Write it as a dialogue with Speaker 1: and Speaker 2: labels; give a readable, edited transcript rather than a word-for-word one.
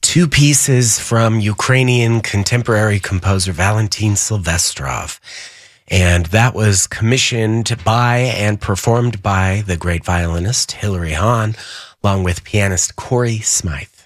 Speaker 1: two pieces from Ukrainian contemporary composer Valentin Silvestrov. And that was commissioned by and performed by the great violinist Hilary Hahn, along with pianist Corey Smythe.